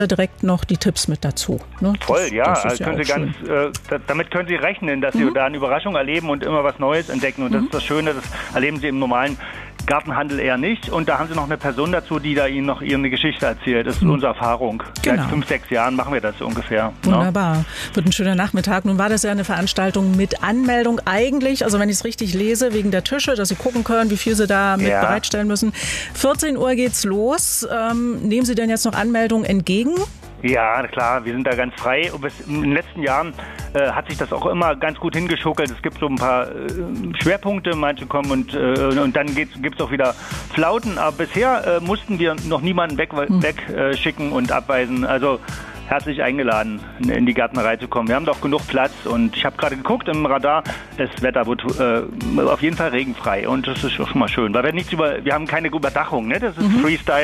direkt noch die Tipps mit dazu. Ne? Voll, ja. Das Also damit können Sie rechnen, dass Sie da eine Überraschung erleben und immer was Neues entdecken. Und das ist das Schöne, das erleben Sie im normalen Gartenhandel eher nicht. Und da haben Sie noch eine Person dazu, die da Ihnen noch ihre Geschichte erzählt. Das ist unsere Erfahrung. Genau. Seit 5, 6 Jahren machen wir das ungefähr. Wunderbar. Ne? Wird ein schöner Nachmittag. Nun war das ja eine Veranstaltung mit Anmeldung eigentlich, also wenn ich es richtig lese, wegen der Tische, dass Sie gucken können, wie viel Sie da mit bereitstellen müssen. 14 Uhr geht's los. Nehmen Sie denn jetzt noch Anmeldungen entgegen? Ja, klar, wir sind da ganz frei. In den letzten Jahren hat sich das auch immer ganz gut hingeschuckelt. Es gibt so ein paar Schwerpunkte, manche kommen und dann gibt's auch wieder Flauten. Aber bisher mussten wir noch niemanden wegschicken und abweisen. Also herzlich eingeladen, in die Gärtnerei zu kommen. Wir haben doch genug Platz und ich habe gerade geguckt im Radar, das Wetter wird auf jeden Fall regenfrei und das ist schon mal schön, weil wir haben keine Überdachung, ne? Das ist Freestyle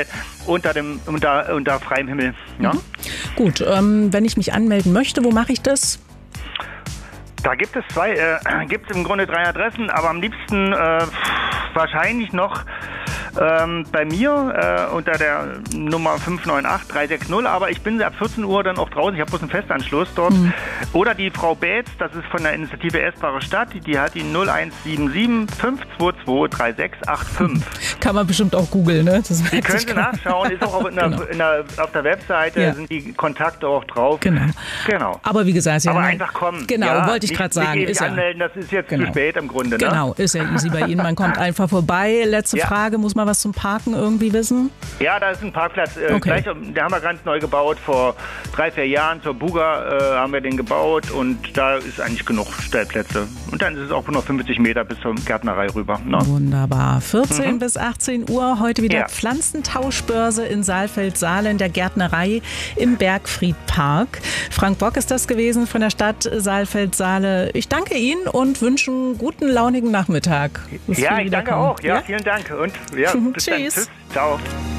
unter freiem Himmel. Ja? Gut, wenn ich mich anmelden möchte, wo mache ich das? Da gibt es im Grunde 3 Adressen, aber am liebsten wahrscheinlich noch bei mir unter der Nummer 598360, aber ich bin ab 14 Uhr dann auch draußen, ich habe bloß einen Festanschluss dort. Oder die Frau Baetz, das ist von der Initiative Essbare Stadt, die hat die 0177 522 3685. Kann man bestimmt auch googeln, ne? Die können Sie nachschauen, ist auch auf der Webseite, sind die Kontakte auch drauf. Genau. Aber wie gesagt, aber einfach kommen. Genau, wollte ich gerade sagen. Nicht anmelden, das ist jetzt zu spät im Grunde. Genau, ist ja easy bei Ihnen, man kommt einfach vorbei. Letzte Frage, muss man was zum Parken irgendwie wissen? Ja, da ist ein Parkplatz. Gleich, den haben wir ganz neu gebaut, vor 3, 4 Jahren. Zur Buga haben wir den gebaut und da ist eigentlich genug Stellplätze. Und dann ist es auch nur 50 Meter bis zur Gärtnerei rüber. Ne? Wunderbar. 14 bis 18 Uhr, heute wieder Pflanzentauschbörse in Saalfeld-Saale in der Gärtnerei im Bergfriedpark. Frank Bock ist das gewesen von der Stadt Saalfeld-Saale. Ich danke Ihnen und wünsche einen guten, launigen Nachmittag. Ja, ich danke auch. Ja, vielen Dank. Und bis dann. Tschüss. Ciao.